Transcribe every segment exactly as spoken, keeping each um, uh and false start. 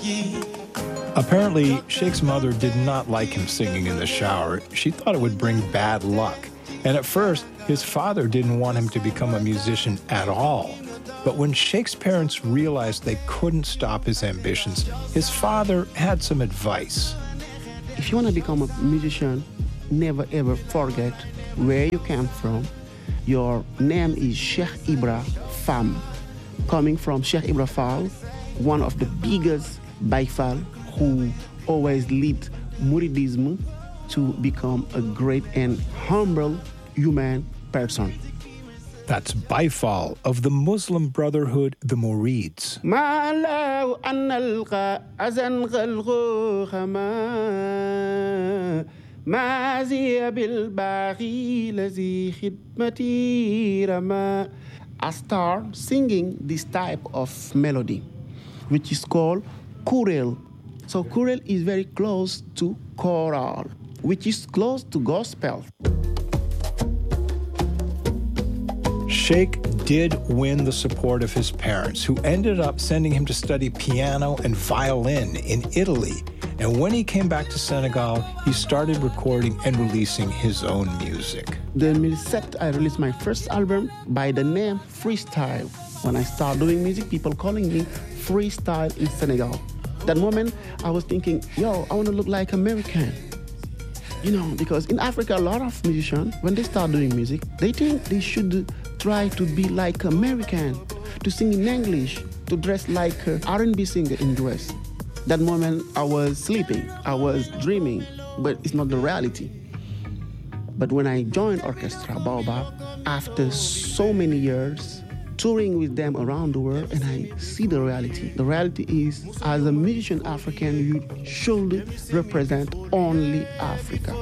Apparently, Sheikh's mother did not like him singing in the shower. She thought it would bring bad luck. And at first, his father didn't want him to become a musician at all. But when Sheikh's parents realized they couldn't stop his ambitions, his father had some advice. If you want to become a musician, never ever forget where you came from. Your name is Cheikh Ibra Fam, coming from Cheikh Ibra Fall, one of the biggest Baye Fall who always lead Mouridism to become a great and humble human person. That's Baye Fall of the Muslim Brotherhood, the Mourids. I start singing this type of melody, which is called Kurel. So Kurel is very close to choral, which is close to gospel. Sheikh did win the support of his parents, who ended up sending him to study piano and violin in Italy. And when he came back to Senegal, he started recording and releasing his own music. In two thousand seven, I released my first album by the name Freestyle. When I started doing music, people calling me Freestyle in Senegal. That moment, I was thinking, yo, I want to look like American. You know, because in Africa, a lot of musicians, when they start doing music, they think they should try to be like American, to sing in English, to dress like an R and B singer in the U S. That moment, I was sleeping, I was dreaming, but it's not the reality. But when I joined Orchestra Baobab, after so many years, touring with them around the world, and I see the reality. The reality is, as a musician African, you should represent only Africa.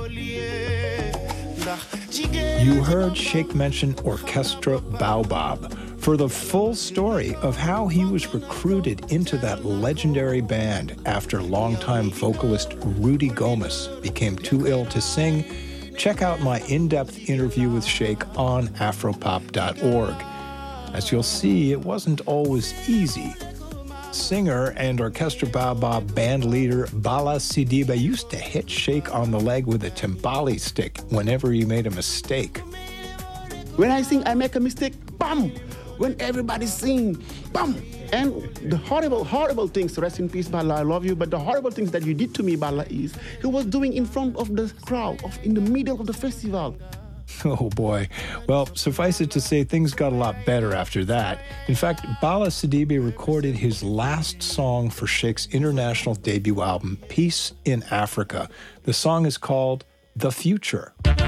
You heard Sheikh mention Orchestra Baobab. For the full story of how he was recruited into that legendary band after longtime vocalist Rudy Gomez became too ill to sing, check out my in-depth interview with Sheikh on afropop dot org. As you'll see, it wasn't always easy. Singer and Orchestra Baobab band leader Bala Sidibe used to hit Sheikh on the leg with a timbali stick whenever he made a mistake. When I sing, I make a mistake, bam! When everybody sing, bam! And the horrible, horrible things, rest in peace, Bala, I love you, but the horrible things that you did to me, Bala, is he was doing in front of the crowd, of, in the middle of the festival. Oh boy. Well, suffice it to say, things got a lot better after that. In fact, Bala Sidibe recorded his last song for Sheikh's international debut album, Peace in Africa. The song is called The Future.